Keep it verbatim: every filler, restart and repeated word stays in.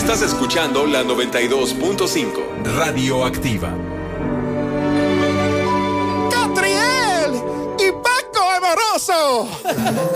Estás escuchando la noventa y dos punto cinco Radioactiva. ¡Catriel y Paco Amoroso!